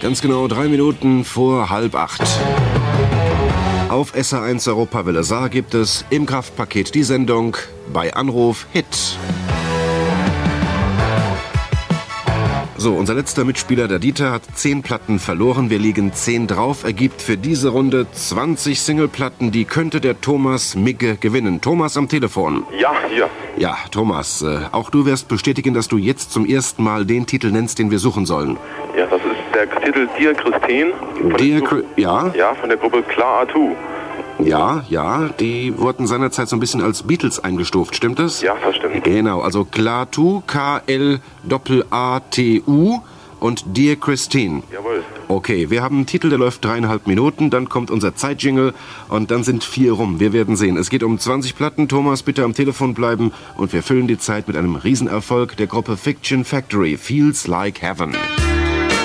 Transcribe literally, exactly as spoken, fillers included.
Ganz genau drei Minuten vor halb acht. Auf S R eins Europawelle Saar gibt es im Kraftpaket die Sendung bei Anruf Hit. So, unser letzter Mitspieler, der Dieter, hat zehn Platten verloren. Wir liegen zehn drauf. Ergibt für diese Runde zwanzig Singleplatten. Die könnte der Thomas Migge gewinnen. Thomas am Telefon. Ja, hier. Ja, Thomas, äh, auch du wirst bestätigen, dass du jetzt zum ersten Mal den Titel nennst, den wir suchen sollen. Ja, das ist der Titel Dear Christine. Dear Chri- ja? Ja, von der Gruppe Klar A zwei. Ja, ja, die wurden seinerzeit so ein bisschen als Beatles eingestuft, stimmt das? Ja, das stimmt. Genau, also Klaatu, K L A T U und Dear Christine. Jawohl. Okay, wir haben einen Titel, der läuft dreieinhalb Minuten, dann kommt unser Zeitjingle und dann sind vier rum. Wir werden sehen. Es geht um zwanzig Platten. Thomas, bitte am Telefon bleiben und wir füllen die Zeit mit einem Riesenerfolg der Gruppe Fiction Factory, Feels Like Heaven.